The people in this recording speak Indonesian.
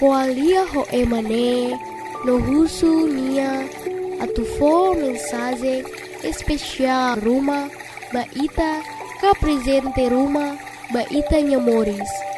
koalia ho emane no husu nia atufo mensagem especial Ruma ba ita ka presente Ruma ba ita nyamoris.